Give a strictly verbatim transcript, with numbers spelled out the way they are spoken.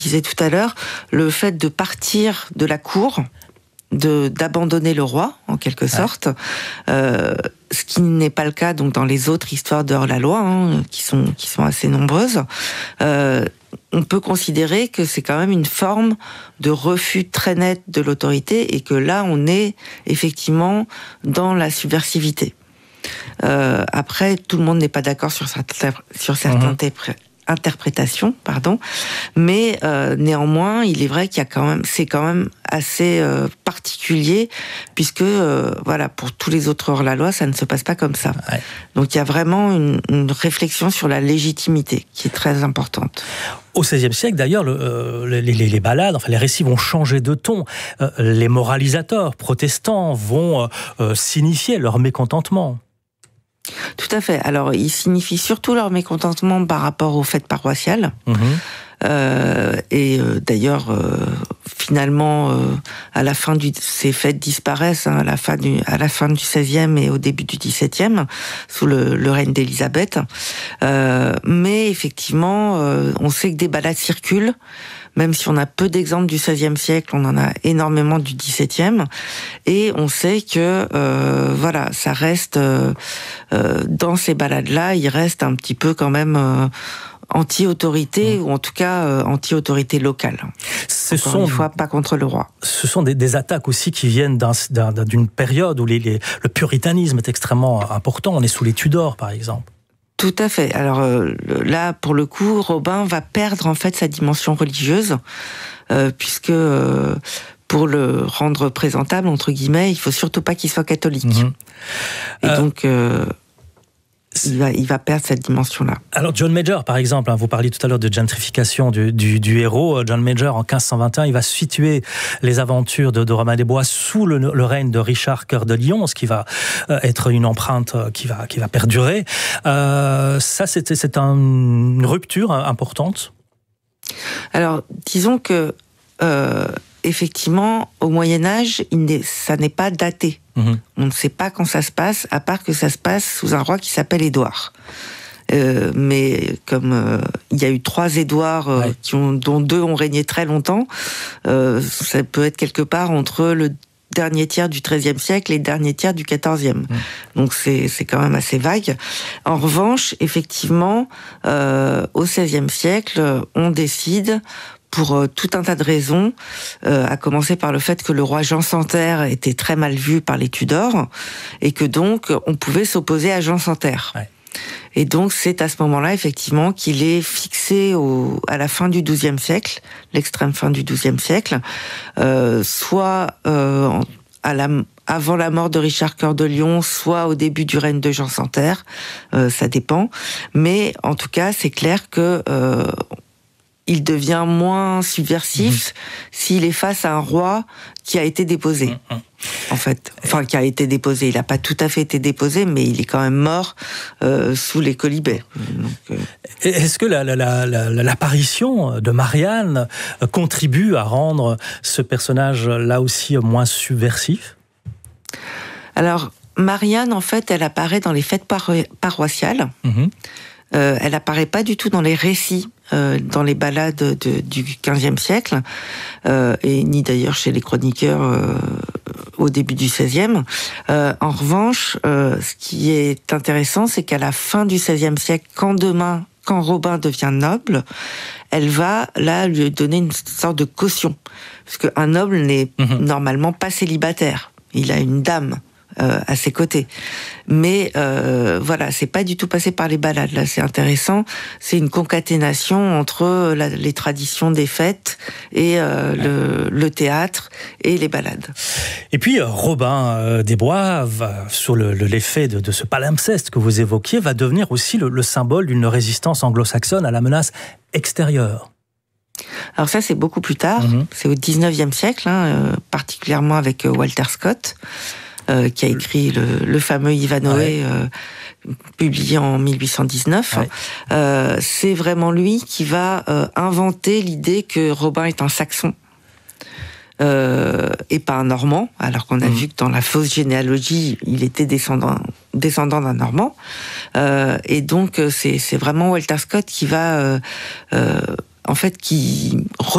disais tout à l'heure, le fait de partir de la cour, de d'abandonner le roi, en quelque sorte, ouais. euh, ce qui n'est pas le cas donc dans les autres histoires de hors-la-loi, hein, qui sont qui sont assez nombreuses. Euh, on peut considérer que c'est quand même une forme de refus très net de l'autorité et que là, on est effectivement dans la subversivité. Euh, après, tout le monde n'est pas d'accord sur certains sur certains mmh. interprétation, pardon, mais euh, néanmoins, il est vrai qu'il y a quand même, c'est quand même assez euh, particulier, puisque euh, voilà, pour tous les autres hors-la-loi, ça ne se passe pas comme ça. Ouais. Donc il y a vraiment une, une réflexion sur la légitimité qui est très importante. Au seizième siècle, d'ailleurs, le, euh, les, les, les ballades, enfin les récits vont changer de ton. Euh, les moralisateurs protestants vont euh, signifier leur mécontentement. Tout à fait. Alors, ils signifient surtout leur mécontentement par rapport aux fêtes paroissiales. Mmh. Euh, et euh, d'ailleurs, euh, finalement, euh, à la fin du, ces fêtes disparaissent, hein, à la fin du, à la fin du seizième et au début du dix-septième, sous le, le règne d'Élisabeth. Euh, mais effectivement, euh, on sait que des ballades circulent. Même si on a peu d'exemples du seizième siècle, on en a énormément du dix-septième. Et on sait que, euh, voilà, ça reste, euh, euh, dans ces ballades-là, il reste un petit peu quand même euh, anti-autorité, mmh. ou en tout cas euh, anti-autorité locale. Ce Encore sont, une fois, pas contre le roi. Ce sont des, des attaques aussi qui viennent d'un, d'un, d'une période où les, les, le puritanisme est extrêmement important. On est sous les Tudors, par exemple. Tout à fait. Alors euh, là, pour le coup, Robin va perdre en fait sa dimension religieuse, euh, puisque euh, pour le rendre présentable, entre guillemets, il faut surtout pas qu'il soit catholique. Mmh. Et euh... donc... Euh, Il va, il va perdre cette dimension-là. Alors John Major, par exemple, hein, vous parliez tout à l'heure de gentrification du, du, du héros. John Major, en quinze cent vingt et un, il va situer les aventures de, de Robin des Bois sous le, le règne de Richard Cœur de Lion, ce qui va euh, être une empreinte qui va, qui va perdurer. Euh, ça, c'est, c'est un, une rupture importante. Alors, disons que euh, effectivement, au Moyen-Âge, il n'est, ça n'est pas daté. Mmh. On ne sait pas quand ça se passe, à part que ça se passe sous un roi qui s'appelle Édouard. Euh, mais comme euh, il y a eu trois Édouards, euh, ouais. qui ont, dont deux ont régné très longtemps, euh, ça peut être quelque part entre le dernier tiers du treizième siècle et le dernier tiers du quatorzième. Mmh. Donc c'est, c'est quand même assez vague. En revanche, effectivement, euh, au seizième siècle, on décide, pour euh, tout un tas de raisons, euh, à commencer par le fait que le roi Jean Santerre était très mal vu par les Tudors, et que donc on pouvait s'opposer à Jean Santerre. Ouais. Et donc c'est à ce moment-là, effectivement, qu'il est fixé au, à la fin du douzième siècle, l'extrême fin du douzième siècle, euh, soit euh, à la, avant la mort de Richard Cœur de Lion, soit au début du règne de Jean Santerre, euh, ça dépend. Mais en tout cas, c'est clair que euh, il devient moins subversif mmh. s'il est face à un roi qui a été déposé. Mmh. En fait, enfin qui a été déposé, il n'a pas tout à fait été déposé, mais il est quand même mort euh, sous les colibets. Donc, euh... Est-ce que la, la, la, la, l'apparition de Marianne contribue à rendre ce personnage là aussi moins subversif ? Alors, Marianne, en fait, elle apparaît dans les fêtes paro- paroissiales. Mmh. Euh, elle apparaît pas du tout dans les récits, euh, dans les ballades de, du quinzième siècle, euh, et ni d'ailleurs chez les chroniqueurs euh, au début du seizième. Euh, en revanche, euh, ce qui est intéressant, c'est qu'à la fin du seizième siècle, quand demain, quand Robin devient noble, elle va là lui donner une sorte de caution, parce qu'un noble n'est mmh. normalement pas célibataire. Il a une dame Euh, à ses côtés. Mais euh, voilà, c'est pas du tout passé par les ballades. Là, c'est intéressant. C'est une concaténation entre la, les traditions des fêtes et euh, le, le théâtre et les ballades. Et puis Robin euh, des Bois, va, sur le, le, l'effet de, de ce palimpseste que vous évoquiez, va devenir aussi le, le symbole d'une résistance anglo-saxonne à la menace extérieure. Alors ça, c'est beaucoup plus tard. Mmh. C'est au dix-neuvième siècle, hein, euh, particulièrement avec euh, Walter Scott. Euh, qui a écrit le, le fameux Ivanhoe, ouais. euh, publié en mille huit cent dix-neuf. Ouais. Euh, c'est vraiment lui qui va euh, inventer l'idée que Robin est un saxon euh, et pas un normand, alors qu'on a mmh. vu que dans la fausse généalogie, il était descendant, descendant d'un normand. Euh, et donc, c'est, c'est vraiment Walter Scott qui va euh, euh, en fait, qui